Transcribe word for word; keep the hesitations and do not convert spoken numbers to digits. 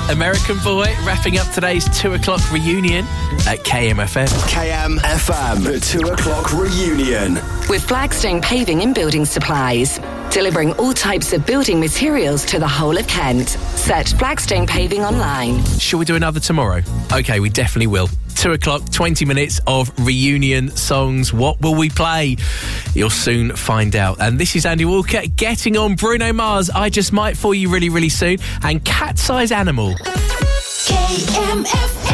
American Boy, wrapping up today's two o'clock reunion at K M F M. K M F M, the two o'clock reunion. With Flagstone Paving and Building Supplies. Delivering all types of building materials to the whole of Kent. Search Flagstone Paving online. Shall we do another tomorrow? OK, we definitely will. Two o'clock, twenty minutes of reunion songs. What will we play? You'll soon find out. And this is Andy Walker getting on Bruno Mars, I Just Might, for you really, really soon. And Cat Size Animal. K M F M.